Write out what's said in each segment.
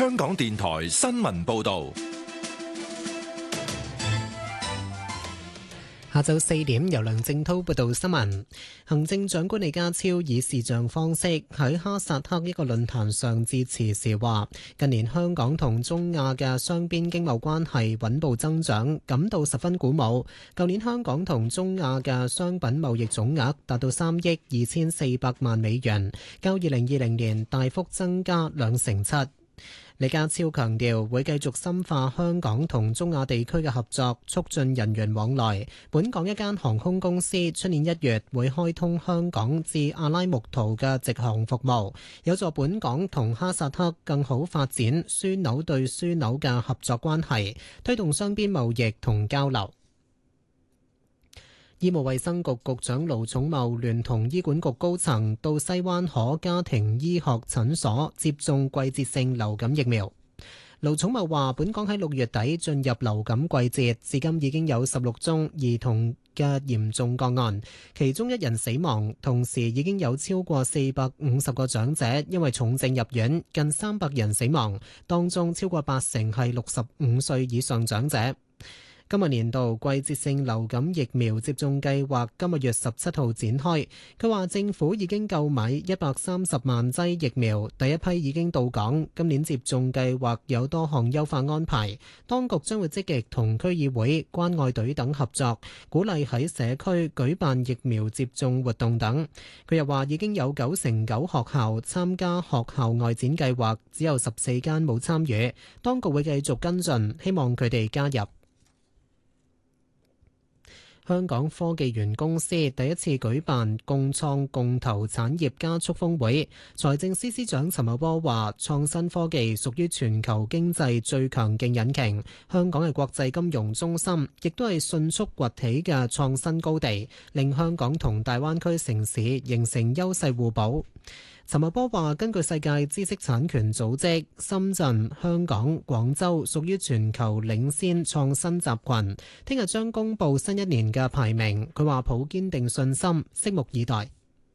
香港電台新聞報道。 下晝4點，由梁正濤報道新聞。行政長官李家超以視像方式喺哈薩克一個論壇上致辭時話，近年香港同中亞嘅雙邊經貿關係穩步增長，感到十分鼓舞。舊年香港同中亞嘅商品貿易總額達到3億2400萬美元，較2020年大幅增加27%。李家超強調會繼續深化香港同中亞地區嘅合作，促進人員往來。本港一間航空公司出年1月會開通香港至阿拉木圖嘅直航服務，有助本港同哈薩克更好發展樞紐對樞紐嘅合作關係，推動雙邊貿易同交流。醫務衛生局局長盧寵茂聯同醫管局高層到西灣河家庭醫學診所接種季節性流感疫苗。盧寵茂話，本港喺6月底進入流感季節，至今已經有16宗兒童嘅嚴重個案，其中1人死亡，同時已經有超過450個長者因為重症入院，近300人死亡，當中超過80%係65歲以上長者。今日年度季節性流感疫苗接種計劃今個月17號展開。佢話政府已經購買130萬劑疫苗，第一批已經到港。今年接種計劃有多項優化安排，當局將會積極同區議會、關愛隊等合作，鼓勵喺社區舉辦疫苗接種活動等。佢又話已經有99%學校參加學校外展計劃，只有14間冇參與。當局會繼續跟進，希望佢哋加入。香港科技園公司第一次舉辦共創共投產業加速峰會，財政司司長陳茂波話：創新科技屬於全球經濟最強勁引擎，香港係國際金融中心，亦都係迅速崛起嘅創新高地，令香港同大灣區城市形成優勢互補。陳茂波話：根據世界知識產權組織，深圳、香港、廣州屬於全球領先創新集群。聽日將公布新一年嘅排名。佢話抱堅定信心，拭目以待。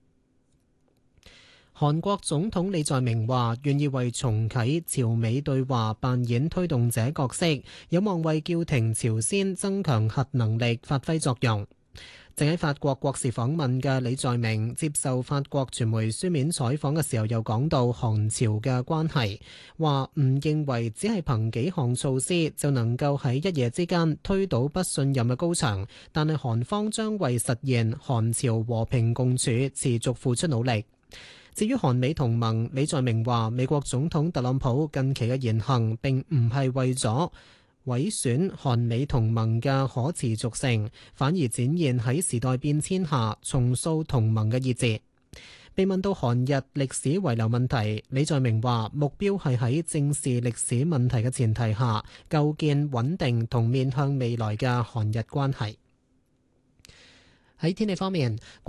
韓國總統李在明話願意為重啟朝美對話扮演推動者角色，有望為叫停朝鮮增強核能力發揮作用。正喺法國國事訪問嘅李在明接受法國傳媒書面採訪嘅時候，又講到韓朝嘅關係，話唔認為只係憑幾項措施就能夠喺一夜之間推倒不信任嘅高牆，但係韓方將為實現韓朝和平共處持續付出努力。至於韓美同盟，李在明話美國總統特朗普近期嘅言行並唔係為咗毀損韓美同盟嘅可持續性，反而展現喺時代變遷下重塑同盟嘅意志。被問到韓日歷史遺留問題，李在明話目標係喺正視歷史問題嘅前提下，構建穩定同面向未來嘅韓日關係。喺天氣方面，